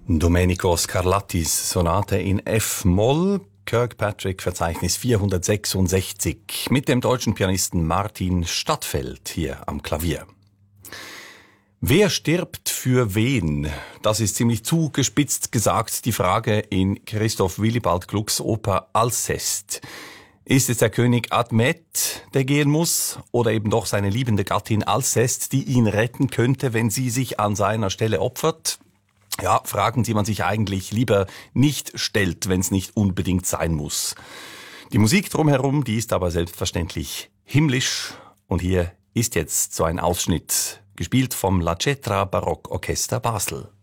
Domenico Scarlattis Sonate in F-Moll, Kirkpatrick-Verzeichnis 466, mit dem deutschen Pianisten Martin Stadtfeld hier am Klavier. Wer stirbt für wen? Das ist ziemlich zugespitzt gesagt die Frage in Christoph Willibald Glucks Oper Alceste. Ist es der König Admet, der gehen muss, oder eben doch seine liebende Gattin Alceste, die ihn retten könnte, wenn sie sich an seiner Stelle opfert? Ja, Fragen, die man sich eigentlich lieber nicht stellt, wenn es nicht unbedingt sein muss. Die Musik drumherum, die ist aber selbstverständlich himmlisch. Und hier ist jetzt so ein Ausschnitt, gespielt vom La Cetra Barockorchester Basel.